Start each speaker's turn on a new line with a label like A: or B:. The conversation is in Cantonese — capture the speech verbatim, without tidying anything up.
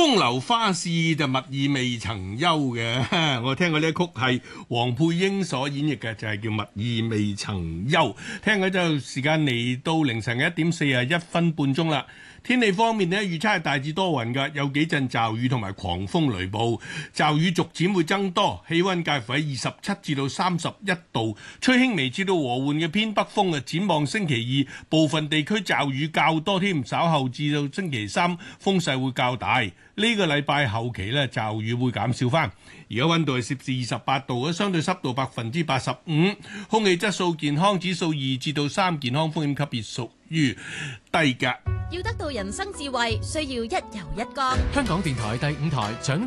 A: 風流花市就物意未曾休嘅，我聽過呢一曲係黃佩英所演繹嘅，就係叫物意未曾休。聽佢就時間嚟到凌晨嘅一點四十一分半鐘啦。天氣方面呢，預測係大致多雲㗎，有幾陣驟雨同埋狂風雷暴，驟雨逐漸會增多，氣温介乎喺二十七至到三十一度，吹輕微至到和緩嘅偏北風啊。展望星期二，部分地區驟雨較多添，稍後至到星期三風勢會較大。呢個禮拜後期呢，驟雨會減少翻。而家温度係攝氏二十八度，相對濕度百分之八十五，空氣質素健康指數二至到三，健康風險級別屬於低㗎。
B: 要得到人生智慧，需要一游一江。
C: 香港電台第五台獎